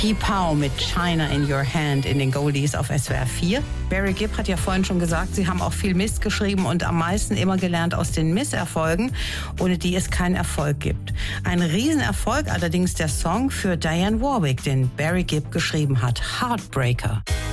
Pi Pow mit China in Your Hand in den Goldies auf SWR 4. Barry Gibb hat ja vorhin schon gesagt, sie haben auch viel Mist geschrieben und am meisten immer gelernt aus den Misserfolgen, ohne die es keinen Erfolg gibt. Ein Riesenerfolg allerdings der Song für Dionne Warwick, den Barry Gibb geschrieben hat, Heartbreaker.